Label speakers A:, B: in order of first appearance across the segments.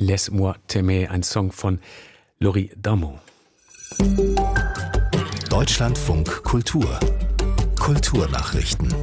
A: Laisse-moi t'aimer, ein Song von Laurie Darmon.
B: Deutschlandfunk Kultur. Kulturnachrichten.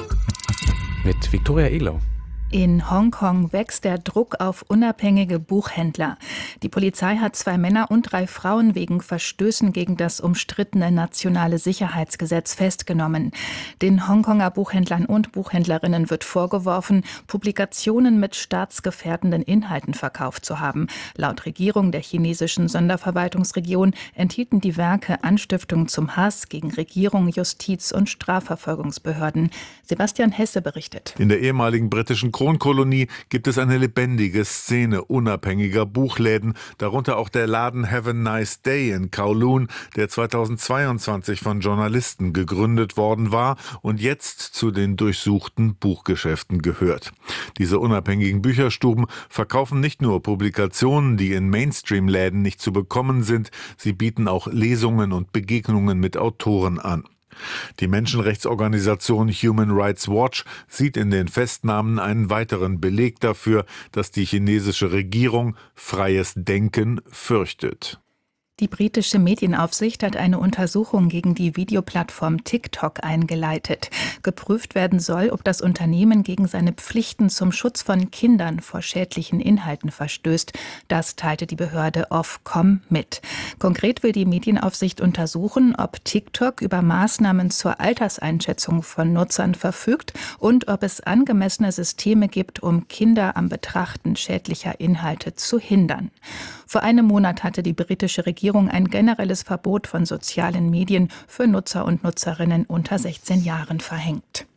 A: Mit Viktoria Eglau.
C: In Hongkong wächst der Druck auf unabhängige Buchhändler. Die Polizei hat 2 Männer und 3 Frauen wegen Verstößen gegen das umstrittene nationale Sicherheitsgesetz festgenommen. Den Hongkonger Buchhändlern und Buchhändlerinnen wird vorgeworfen, Publikationen mit staatsgefährdenden Inhalten verkauft zu haben. Laut Regierung der chinesischen Sonderverwaltungsregion enthielten die Werke Anstiftung zum Hass gegen Regierung, Justiz und Strafverfolgungsbehörden. Sebastian Hesse berichtet.
D: In der ehemaligen britischen Kronkolonie gibt es eine lebendige Szene unabhängiger Buchläden, darunter auch der Laden Have a Nice Day in Kowloon, der 2022 von Journalisten gegründet worden war und jetzt zu den durchsuchten Buchgeschäften gehört. Diese unabhängigen Bücherstuben verkaufen nicht nur Publikationen, die in Mainstream-Läden nicht zu bekommen sind, sie bieten auch Lesungen und Begegnungen mit Autoren an. Die Menschenrechtsorganisation Human Rights Watch sieht in den Festnahmen einen weiteren Beleg dafür, dass die chinesische Regierung freies Denken fürchtet.
C: Die britische Medienaufsicht hat eine Untersuchung gegen die Videoplattform TikTok eingeleitet. Geprüft werden soll, ob das Unternehmen gegen seine Pflichten zum Schutz von Kindern vor schädlichen Inhalten verstößt. Das teilte die Behörde Ofcom mit. Konkret will die Medienaufsicht untersuchen, ob TikTok über Maßnahmen zur Alterseinschätzung von Nutzern verfügt und ob es angemessene Systeme gibt, um Kinder am Betrachten schädlicher Inhalte zu hindern. Vor einem Monat hatte die britische Regierung ein generelles Verbot von sozialen Medien für Nutzer und Nutzerinnen unter 16 Jahren verhängt.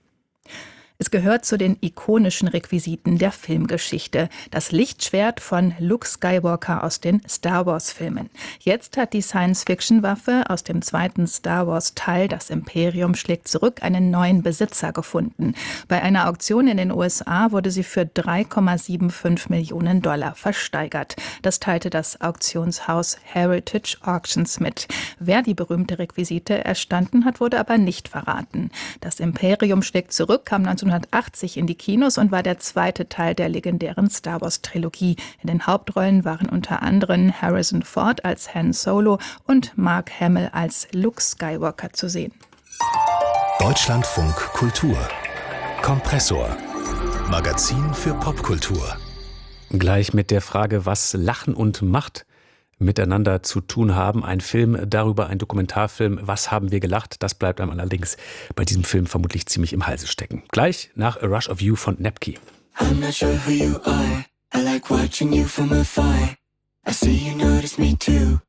C: Es gehört zu den ikonischen Requisiten der Filmgeschichte, das Lichtschwert von Luke Skywalker aus den Star-Wars-Filmen. Jetzt hat die Science-Fiction-Waffe aus dem 2. Star-Wars-Teil, das Imperium schlägt zurück, einen neuen Besitzer gefunden. Bei einer Auktion in den USA wurde sie für $3,75 Millionen versteigert. Das teilte das Auktionshaus Heritage Auctions mit. Wer die berühmte Requisite erstanden hat, wurde aber nicht verraten. Das Imperium schlägt zurück kam 1980 in die Kinos und war der 2. Teil der legendären Star-Wars-Trilogie. In den Hauptrollen waren unter anderem Harrison Ford als Han Solo und Mark Hamill als Luke Skywalker zu sehen.
B: Deutschlandfunk Kultur. Kompressor. Magazin für Popkultur.
A: Gleich mit der Frage, was Lachen und Macht miteinander zu tun haben. Ein Film darüber, ein Dokumentarfilm. Was haben wir gelacht? Das bleibt einem allerdings bei diesem Film vermutlich ziemlich im Halse stecken. Gleich nach A Rush of You von Nepke.
E: I'm not sure who you are. I like watching you from afar. I see you notice me too.